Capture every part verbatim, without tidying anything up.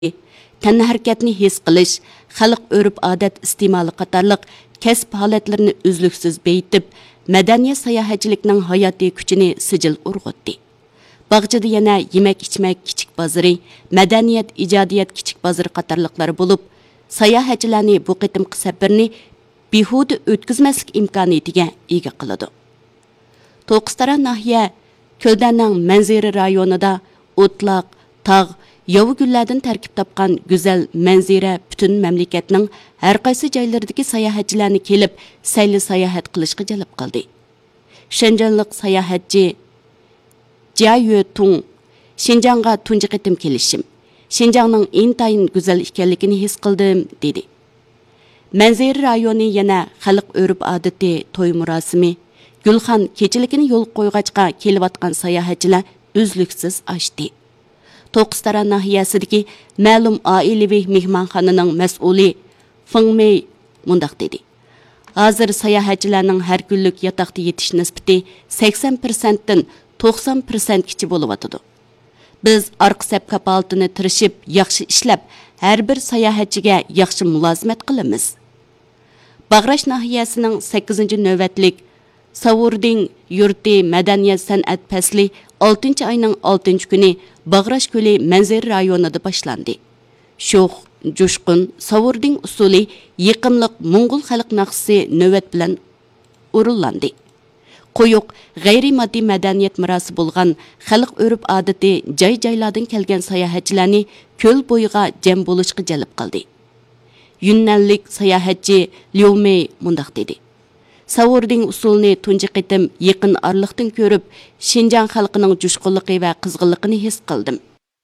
tana harakatni his qilish, xalq urf-odat iste'moli qatorliq kasb holatlarini uzluksiz beyitib, madaniyat sayohatchilikning hayotiy kuchini sijil urg'utdi. Bag'chida yana yemak-ichmak kichik bozori, madaniyat ijodiyat kichik bozori qatorliqlari bo'lib, sayohatchilarni bu qitimqi safarni behuda o'tkazmaslik imkoniyatiga ega qiladi. To'qistara nahiya Ko'ldanning manzara rayonida o'tloq, tog', yovu gullardan tarkib topgan go'zal manzara butun mamlakatning har qaysi joylaridagi sayohatchilarni kelib, sayli sayohat qilishga jalb qildi. Shenjanlik sayohatchi Jia Yuetung Shenjanga tunji qitim kelishim. Shenjangning intayin go'zal ekanligini his qildim, dedi. Manzara rayoni yana xalq urf-odati to'y murosimi, Gulxan kechilikini yo'l qo'yg'achqa kelayotgan sayohatchilar uzluksiz ochdi. To'qistara nahiyasidagi ma'lum oilaviy mehmonxonaning mas'uli Feng Mei mundaq dedi. Hozir sayohatchilarning har kunlik yotoqda yetish nisbati sakson foiz dan to'qson foiz gacha bo'layotidi. Biz orqa saf kapolatini tirishib, yaxshi ishlab, har bir sayohatchiga yaxshi mulozimat qilamiz. Bag'rash nahiyasining sakkizinchi navbatlik Savurding yurti madaniyat san'at fasli oltinchi oyning oltinchi kuni Bag'rash ko'li manzara rayonida boshlandi. Sho'x, jo'shqin, Savurding usuli yiqimliq Mo'ng'ul xalq naqsi navbat bilan o'rinlandi. Qo'yuq, g'ayri-moddiy madaniyat merosi bo'lgan xalq urf-odati joy-joylardan kelgan sayohatchilarni ko'l bo'yiga jam bo'lishga jalb qildi. Yunnanlik sayohatchi Liu Mei mundaq dedi. Savurding usulni tunji qitim yaqin orliqdan ko'rib, Shinjang xalqining jo'shqinligi va qizg'inligini his qildim.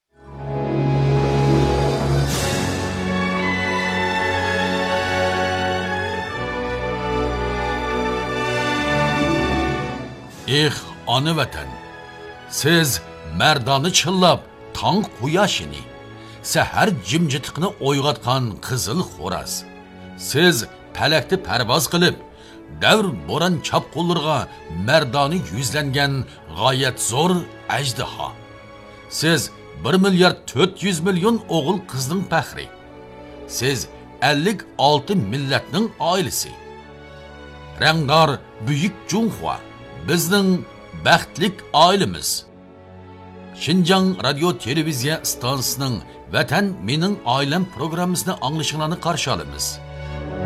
Eh, ona vatan, siz mardoni chillab, tong quyoshini, sahar jimjitliqni o'yg'atgan qizil xo'raz. Siz palakda parvoz qilib, davr bo'ron chapqullarga mardoni yuzlangan g'oyat zo'r ajdaho. Siz bir milliard to'rt yuz million o'g'il qizning faxri. Siz ellik olti millatning oilasi. Rangdor buyuk Junhua bizning baxtlik oilamiz. Xinjiang radio televiziya stansiyasining Vatan mening oilam programmasini anglashinglarni qarshi olamiz.